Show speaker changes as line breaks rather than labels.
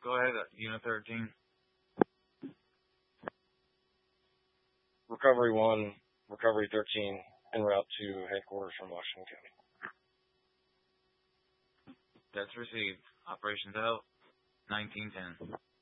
Go ahead, Unit 13.
Recovery 1, Recovery 13, en route to headquarters from Washington County.
That's received. Operations out. 1910.